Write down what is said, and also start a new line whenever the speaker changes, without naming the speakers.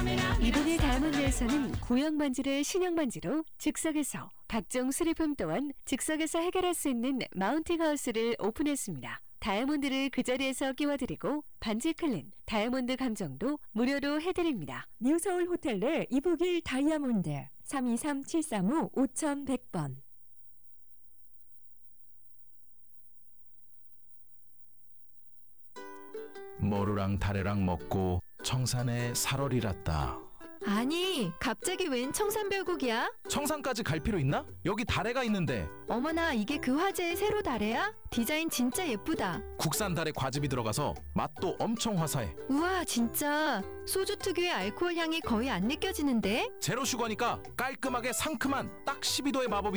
이북의 다이아몬드에서는 구형 반지를 신형 반지로 즉석에서, 각종 수리품 또한 즉석에서 해결할 수 있는 마운팅 하우스를 오픈했습니다. 다이아몬드를 그 자리에서 끼워드리고 반지 클린, 다이아몬드 감정도 무료로 해드립니다.
뉴서울 호텔 내 이북일 다이아몬드 323-735-5100번.
모루랑 다래랑 먹고 청산에 살얼이랐다.
아니, 갑자기 웬 청산별곡이야?
청산까지 갈 필요 있나? 여기 다래가 있는데.
어머나, 이게 그 화제의 세로 다래야? 디자인 진짜 예쁘다.
국산 다래 과즙이 들어가서 맛도 엄청 화사해.
우와, 진짜 소주 특유의 알코올 향이 거의 안 느껴지는데?
제로 슈거니까 깔끔하게 상큼한 딱 12도의 마법이